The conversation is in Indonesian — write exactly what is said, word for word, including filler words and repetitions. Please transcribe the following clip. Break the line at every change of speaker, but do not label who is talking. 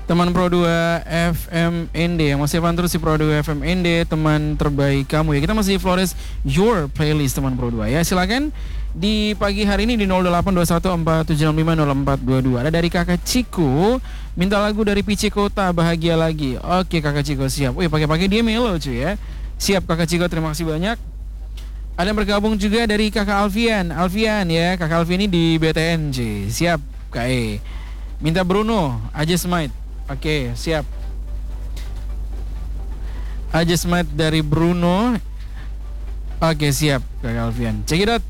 Teman Pro dua F M N D yang masih fan terus di Pro dua F M N D, teman terbaik kamu ya. Kita masih Flores Your Playlist teman Pro dua ya. Silakan di pagi hari ini di nol delapan dua satu empat tujuh enam lima nol empat dua dua. Ada dari Kakak Ciko, minta lagu dari Pici Kota, Bahagia Lagi. Oke Kakak Ciko, siap. Wih, pagi-pagi dia melo cuy ya. Siap Kakak Ciko, terima kasih banyak. Ada yang bergabung juga dari Kakak Alfian. Alfian ya, Kakak Alfian ini di B T N cuy. Siap Kak E. Minta Bruno, I Just Might. Oke, siap. I Just Might dari Bruno. Oke, siap Kakak Alfian. Check it out.